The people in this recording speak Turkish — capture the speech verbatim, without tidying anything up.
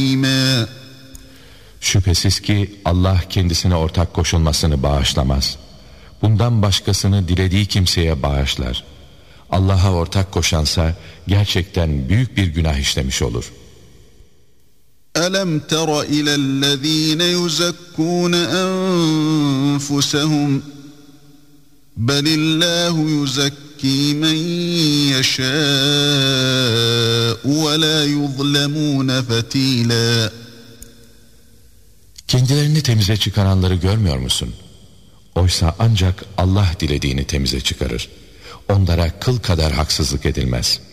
Şüphesiz ki Allah kendisine ortak koşulmasını bağışlamaz. Bundan başkasını dilediği kimseye bağışlar. Allah'a ortak koşansa gerçekten büyük bir günah işlemiş olur. أَلَمْ تَرَ إِلَى الَّذ۪ينَ يُزَكُّونَ أَنفُسَهُمْ بَلِ اللّٰهُ يُزَكِّي مَنْ يَشَاءُ وَلَا يُظْلَمُونَ فَتِيلًا. Kendilerini temize çıkaranları görmüyor musun? Oysa ancak Allah dilediğini temize çıkarır. Onlara kıl kadar haksızlık edilmez.